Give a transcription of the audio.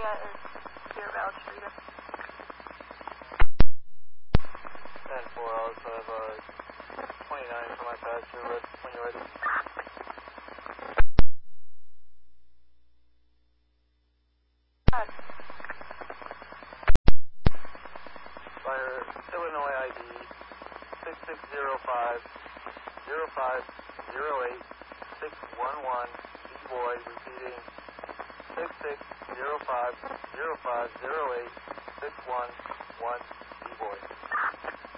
That is Deer Valley Street. 10-4, I also have 29 for my passenger when you're ready. Fire Illinois ID 6605 0508 611 B-Boy, repeating 6605 0508 611 B-Boy.